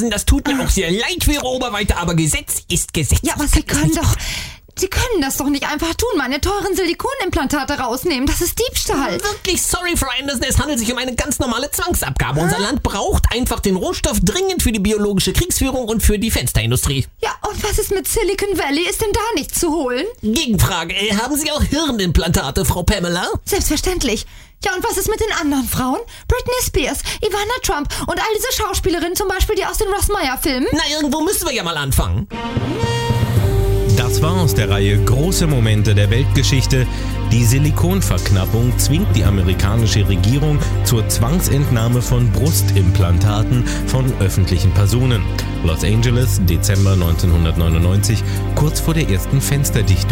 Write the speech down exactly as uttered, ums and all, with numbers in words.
Anderson, das tut mir auch sehr leid für Ihre Oberweite, aber Gesetz ist Gesetz. Ja, aber Sie können doch... Sie können das doch nicht einfach tun, meine teuren Silikonimplantate rausnehmen. Das ist Diebstahl. Wirklich sorry, Frau Anderson, es handelt sich um eine ganz normale Zwangsabgabe. Unser Land braucht einfach den Rohstoff dringend für die biologische Kriegsführung und für die Fensterindustrie. Ja, und was ist mit Silicon Valley? Ist denn da nichts zu holen? Gegenfrage, äh, haben Sie auch Hirnimplantate, Frau Pamela? Selbstverständlich. Ja, und was ist mit den anderen Frauen? Britney Spears, Ivana Trump und all diese Schauspielerinnen, zum Beispiel die aus den Ross Meyer-Filmen? Na, irgendwo müssen wir ja mal anfangen. Das war aus der Reihe Große Momente der Weltgeschichte. Die Silikonverknappung zwingt die amerikanische Regierung zur Zwangsentnahme von Brustimplantaten von öffentlichen Personen. Los Angeles, Dezember neunzehnhundertneunundneunzig, kurz vor der ersten Fensterdichtung.